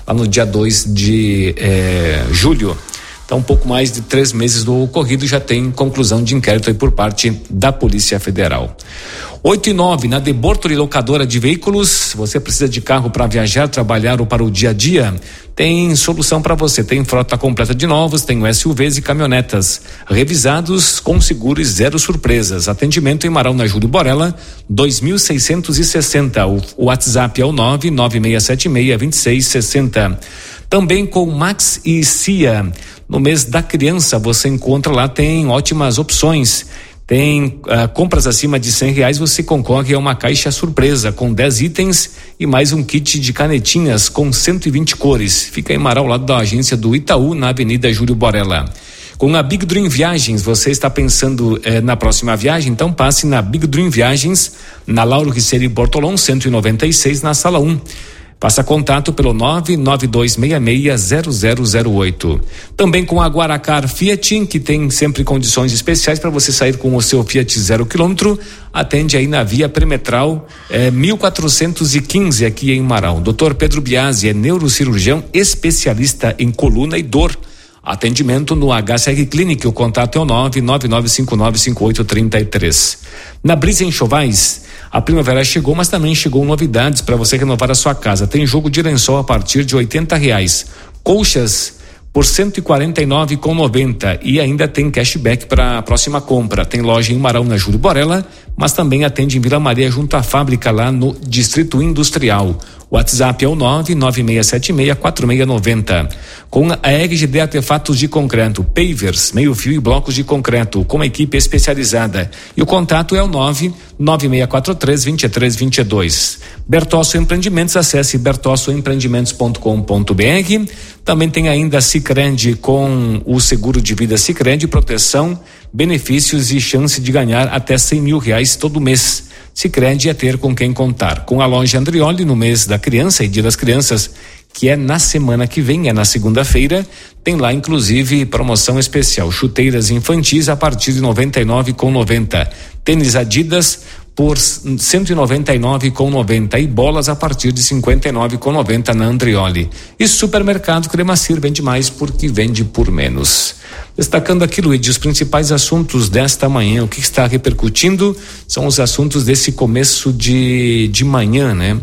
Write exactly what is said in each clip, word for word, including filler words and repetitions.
lá no dia dois de eh, julho. Então, um pouco mais de três meses do ocorrido, já tem conclusão de inquérito aí por parte da Polícia Federal. oito e nove, na De Bortoli Locadora de Veículos, você precisa de carro para viajar, trabalhar ou para o dia a dia? Tem solução para você, tem frota completa de novos, tem S U Vs e caminhonetas, revisados com seguro e zero surpresas. Atendimento em Marão, na Júlio Borella, dois mil seiscentos e sessenta. O, o WhatsApp é o nove nove seis sete seis, dois seis seis zero. Também com Max e Cia. No mês da criança, você encontra lá, tem ótimas opções. Tem uh, compras acima de cem reais, você concorre a uma caixa surpresa com dez itens e mais um kit de canetinhas com cento e vinte cores. Fica em Marau, ao lado da agência do Itaú, na Avenida Júlio Borella. Com a Big Dream Viagens, você está pensando eh, na próxima viagem? Então passe na Big Dream Viagens, na Lauro Riccieri Bortolom, cento e noventa e seis, na sala um. Faça contato pelo nove nove dois seis seis zero zero zero oito. Também com a Guaracar Fiat, que tem sempre condições especiais para você sair com o seu Fiat zero quilômetro. Atende aí na Via Perimetral eh, mil quatrocentos e quinze, aqui em Marau. doutor Pedro Biasi é neurocirurgião especialista em coluna e dor. Atendimento no H C R Clinic, o contato é o nove nove nove cinco nove cinco oito três três. Na Brisa Enxovais, a primavera chegou, mas também chegou novidades para você renovar a sua casa. Tem jogo de lençol a partir de oitenta reais. Colchas por cento e quarenta e nove reais e noventa centavos e ainda tem cashback para a próxima compra. Tem loja em Marão, na Júlio Borella, mas também atende em Vila Maria, junto à fábrica lá no Distrito Industrial. O WhatsApp é o nove nove seis sete seis quatro seis nove zero. Com a R G D Artefatos de Concreto, pavers, meio fio e blocos de concreto, com a equipe especializada. E o contato é o nove nove seis quatro três dois três dois dois. Bertosso Empreendimentos, acesse bertosso empreendimentos ponto com ponto b r. Também tem ainda a Sicredi com o seguro de vida Sicredi, proteção, benefícios e chance de ganhar até cem mil reais todo mês. Sicredi é ter com quem contar. Com a loja Andrioli, no mês da criança e dia das crianças, que é na semana que vem, é na segunda-feira, tem lá inclusive promoção especial, chuteiras infantis a partir de noventa e nove reais e noventa centavos, tênis Adidas por cento e noventa e nove reais e noventa centavos e bolas a partir de cinquenta e nove reais e noventa centavos na Andrioli. E supermercado Cremacir vende mais porque vende por menos. Destacando aqui, Luiz, os principais assuntos desta manhã, o que está repercutindo são os assuntos desse começo de, de manhã, né?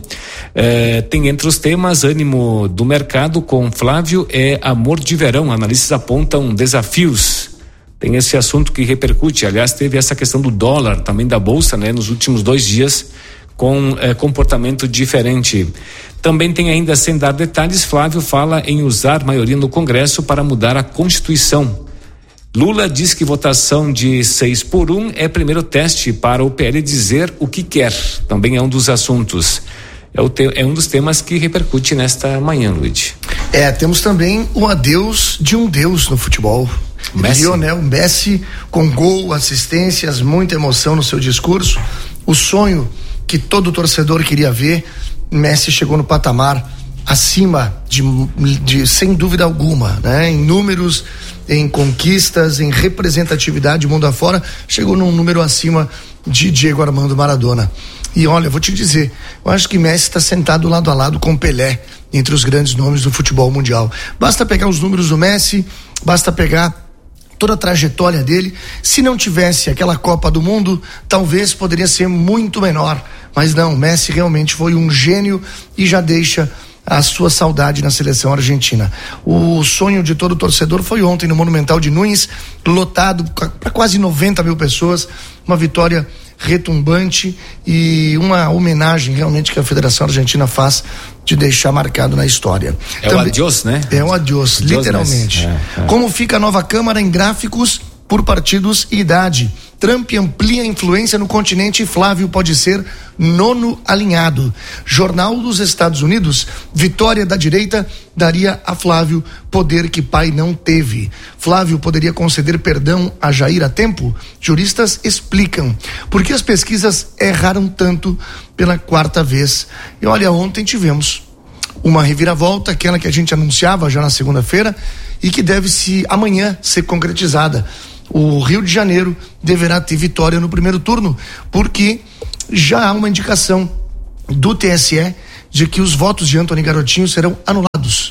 É, tem entre os temas ânimo do mercado com Flávio, é amor de verão, analistas apontam desafios. Tem esse assunto que repercute, aliás, teve essa questão do dólar, também da bolsa, né? Nos últimos dois dias, com eh, comportamento diferente. Também tem ainda, sem dar detalhes, Flávio fala em usar maioria no Congresso para mudar a Constituição. Lula diz que votação de seis por um é primeiro teste para o P L dizer o que quer. Também é um dos assuntos. É, o te, é um dos temas que repercute nesta manhã, Luiz. É, temos também o adeus de um deus no futebol. Messi. Lionel Messi, com gol, assistências, muita emoção no seu discurso. O sonho que todo torcedor queria ver, Messi chegou no patamar acima de, de sem dúvida alguma, né? Em números, em conquistas, em representatividade mundo afora, chegou num número acima de Diego Armando Maradona. E olha, eu vou te dizer, eu acho que Messi está sentado lado a lado com Pelé, entre os grandes nomes do futebol mundial. Basta pegar os números do Messi, basta pegar toda a trajetória dele. Se não tivesse aquela Copa do Mundo, talvez poderia ser muito menor, mas não, Messi realmente foi um gênio e já deixa a sua saudade na seleção argentina. O sonho de todo torcedor foi ontem no Monumental de Nunes, lotado para quase noventa mil pessoas, uma vitória retumbante e uma homenagem realmente que a Federação Argentina faz de deixar marcado na história. É Também, o adiós, né? É o adiós, adiós literalmente. É, é. Como fica a nova Câmara em gráficos por partidos e idade? Trump amplia a influência no continente e Flávio pode ser nono alinhado. Jornal dos Estados Unidos, vitória da direita daria a Flávio poder que pai não teve. Flávio poderia conceder perdão a Jair a tempo? Juristas explicam por que as pesquisas erraram tanto pela quarta vez. E olha, ontem tivemos uma reviravolta, aquela que a gente anunciava já na segunda-feira e que deve se amanhã ser concretizada. O Rio de Janeiro deverá ter vitória no primeiro turno, porque já há uma indicação do T S E de que os votos de Antony Garotinho serão anulados.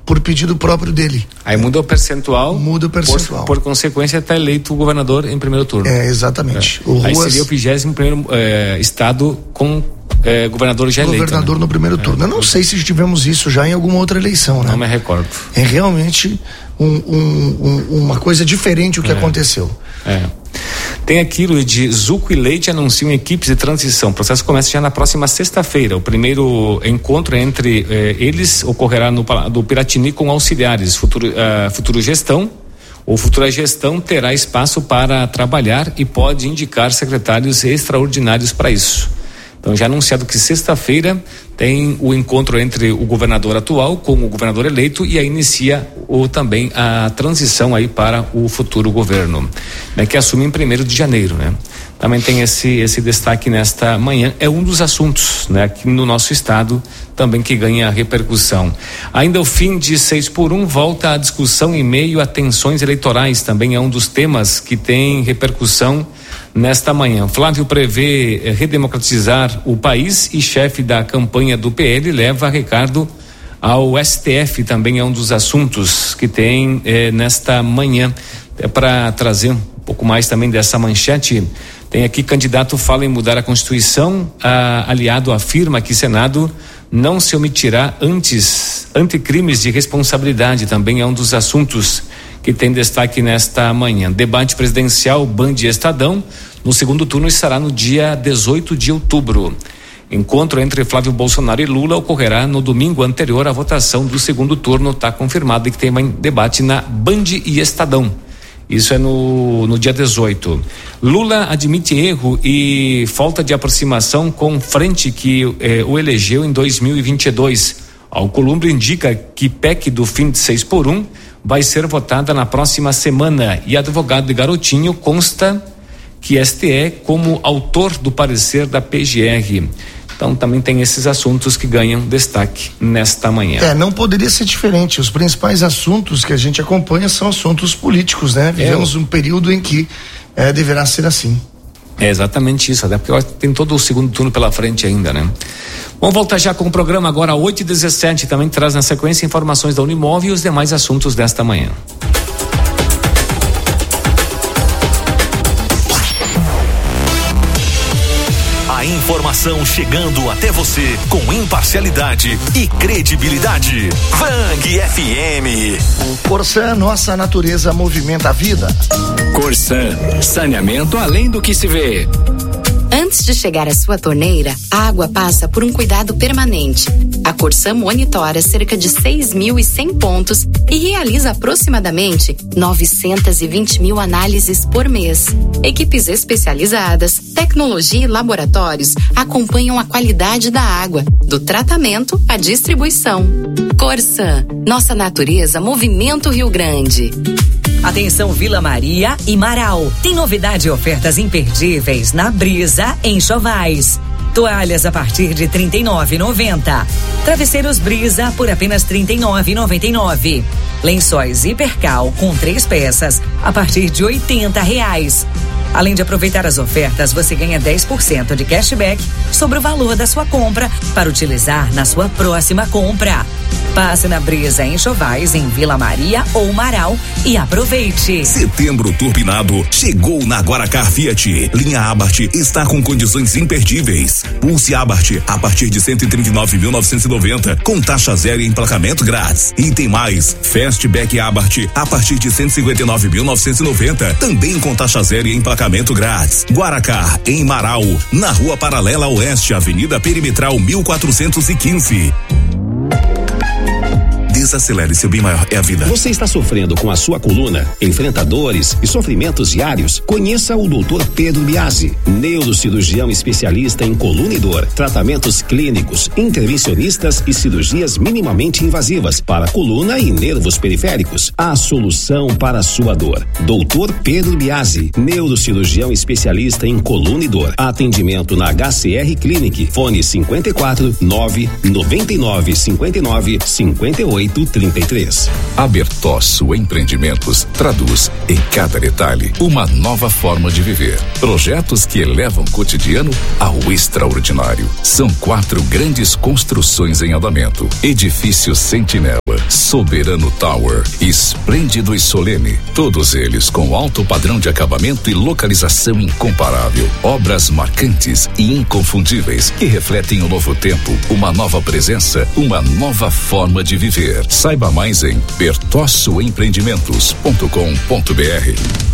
por pedido próprio dele. Aí muda o percentual. Muda o percentual. Por, por consequência, está eleito o governador em primeiro turno. É, exatamente. É. O Aí Ruas, seria o vigésimo primeiro é, estado com é, governador já eleito. Governador, né? No primeiro turno. É. Eu não sei se tivemos isso já em alguma outra eleição, né? Não me recordo. É realmente um, um, um, uma coisa diferente o que é. aconteceu. É. Tem aquilo de Zuco e Leite anunciam equipes de transição. O processo começa já na próxima sexta-feira. O primeiro encontro entre eh, eles ocorrerá no do Piratini com auxiliares. Futuro, uh, futuro gestão ou futura gestão terá espaço para trabalhar e pode indicar secretários extraordinários para isso. Então, já anunciado que sexta-feira tem o encontro entre o governador atual com o governador eleito e aí inicia o, também a transição aí para o futuro governo, né, que assume em primeiro de janeiro, né? Também tem esse, esse destaque nesta manhã, é um dos assuntos, né, aqui no nosso estado também que ganha repercussão. Ainda o fim de seis por um volta à discussão em meio a tensões eleitorais, também é um dos temas que tem repercussão nesta manhã. Flávio prevê redemocratizar o país e chefe da campanha do P L leva recado ao S T F, também é um dos assuntos que tem eh, nesta manhã. É para trazer um pouco mais também dessa manchete, tem aqui: candidato fala em mudar a Constituição, a, aliado afirma que Senado não se omitirá antes anticrimes de responsabilidade, também é um dos assuntos que tem destaque nesta manhã. Debate presidencial Band e Estadão no segundo turno estará no dia dezoito de outubro. Encontro entre Flávio Bolsonaro e Lula ocorrerá no domingo anterior à votação do segundo turno. Está confirmado que tem um debate na Band e Estadão. Isso é no, no dia dezoito. Lula admite erro e falta de aproximação com frente que eh, o elegeu em dois mil e vinte e dois. Alcolumbre indica que P E C do fim de seis por um vai ser votada na próxima semana e advogado de Garotinho consta que este é como autor do parecer da P G R. Então também tem esses assuntos que ganham destaque nesta manhã. É, não poderia ser diferente. Os principais assuntos que a gente acompanha são assuntos políticos, né? Vivemos é. um período em que é, deverá ser assim. É exatamente isso, até porque tem todo o segundo turno pela frente ainda, né? Vamos voltar já com o programa agora oito e dezessete, também traz na sequência informações da Unimóvel e os demais assuntos desta manhã. A informação chegando até você com imparcialidade e credibilidade. Vang F M. Corsan, nossa natureza movimenta a vida. Corsan, saneamento além do que se vê. Antes de chegar à sua torneira, a água passa por um cuidado permanente. A Corsan monitora cerca de seis mil e cem pontos e realiza aproximadamente novecentas e vinte mil análises por mês. Equipes especializadas, tecnologia e laboratórios acompanham a qualidade da água, do tratamento à distribuição. Corsan, nossa natureza movimenta o Rio Grande. Atenção Vila Maria e Marau. Tem novidade e ofertas imperdíveis na Brisa Enxovais. Toalhas a partir de trinta e nove reais e noventa centavos. Travesseiros Brisa por apenas trinta e nove reais e noventa e nove centavos. Lençóis Hipercal com três peças a partir de oitenta reais. Além de aproveitar as ofertas, você ganha dez por cento de cashback sobre o valor da sua compra para utilizar na sua próxima compra. Passe na Brisa Enxovais, em Vila Maria ou Marau e aproveite. Setembro turbinado chegou na Guaracar Fiat. Linha Abarth está com condições imperdíveis. Pulse Abarth a partir de cento e trinta e nove mil novecentos e noventa com taxa zero e emplacamento grátis. E tem mais, Fastback Abarth a partir de cento e cinquenta e nove mil novecentos e noventa também com taxa zero e emplacamento grátis. Guaracar, em Marau, na Rua Paralela Oeste, Avenida Perimetral mil quatrocentos e quinze. Desacelere, seu bem maior é a vida. Você está sofrendo com a sua coluna, enfrenta dores e sofrimentos diários? Conheça o doutor Pedro Biasi, neurocirurgião especialista em coluna e dor, tratamentos clínicos, intervencionistas e cirurgias minimamente invasivas para coluna e nervos periféricos. A solução para a sua dor. doutor Pedro Biasi, neurocirurgião especialista em coluna e dor. Atendimento na H C R Clinic. Fone cinquenta e quatro, nove, noventa e nove, cinquenta e nove, cinquenta e oito. trinta e três. A Bertosso Empreendimentos traduz em cada detalhe uma nova forma de viver. Projetos que elevam o cotidiano ao extraordinário. São quatro grandes construções em andamento. Edifício Sentinela, Soberano Tower, esplêndido e solene, todos eles com alto padrão de acabamento e localização incomparável. Obras marcantes e inconfundíveis que refletem um novo tempo, uma nova presença, uma nova forma de viver. Saiba mais em bertossoempreendimentos ponto com ponto br.